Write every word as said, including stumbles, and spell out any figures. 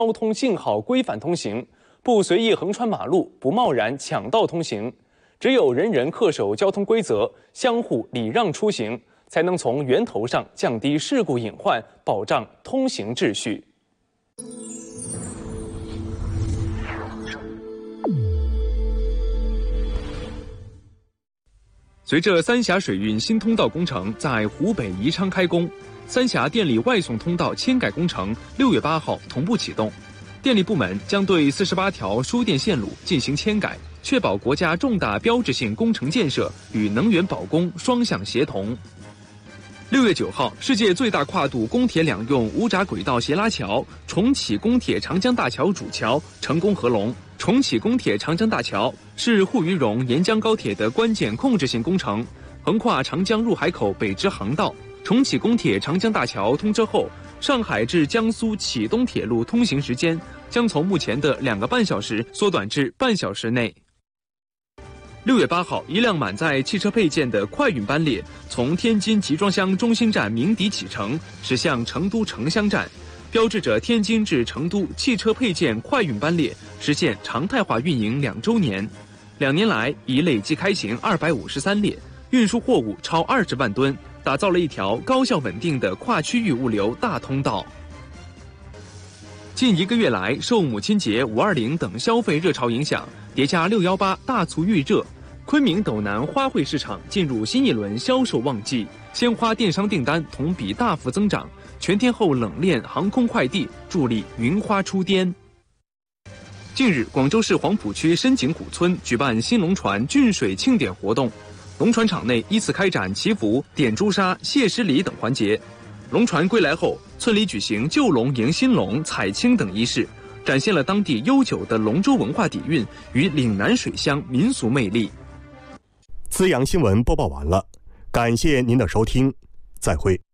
交通信号规范通行，不随意横穿马路，不贸然抢道通行。只有人人恪守交通规则，相互礼让出行，才能从源头上降低事故隐患，保障通行秩序。随着三峡水运新通道工程在湖北宜昌开工，三峡电力外送通道迁改工程六月八号同步启动。电力部门将对四十八条输电线路进行迁改，确保国家重大标志性工程建设与能源保供双向协同。六月九号，世界最大跨度公铁两用无闸轨道斜拉桥重启公铁长江大桥主桥成功合龙。重启公铁长江大桥是沪渝蓉沿江高铁的关键控制性工程，横跨长江入海口北支航道。重启公铁长江大桥通车后，上海至江苏启东铁路通行时间将从目前的两个半小时缩短至半小时内。六月八号，一辆满载汽车配件的快运班列从天津集装箱中心站鸣笛启程，驶向成都城乡站，标志着天津至成都汽车配件快运班列实现常态化运营两周年。两年来，已累计开行二百五十三列，运输货物超二十万吨，打造了一条高效稳定的跨区域物流大通道。近一个月来，受母亲节、五二零等消费热潮影响，叠加六一八大促预热，昆明斗南花卉市场进入新一轮销售旺季，鲜花电商订单同比大幅增长，全天候冷链、航空快递助力云花出滇。近日，广州市黄埔区深井古村举办新龙船浚水庆典活动，龙船场内依次开展祈福、点朱砂、谢师礼等环节。龙船归来后，村里举行旧龙迎新龙、采青等仪式，展现了当地悠久的龙舟文化底蕴与岭南水乡民俗魅力。 资阳新闻播报完了，感谢您的收听，再会。